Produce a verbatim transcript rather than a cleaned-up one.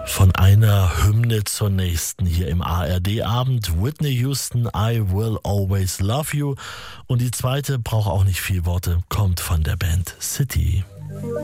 Von einer Hymne zur nächsten hier im A R D-Abend. Whitney Houston, I Will Always Love You. Und die zweite braucht auch nicht viel Worte, kommt von der Band City.